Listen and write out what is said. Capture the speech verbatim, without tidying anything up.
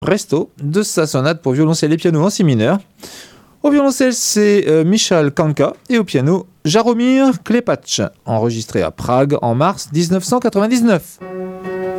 Presto de sa sonate pour violoncelle et piano en si mineur. Au violoncelle, c'est euh, Michal Kanka et au piano, Jaromir Klepacz, enregistré à Prague en mars dix-neuf cent quatre-vingt-dix-neuf.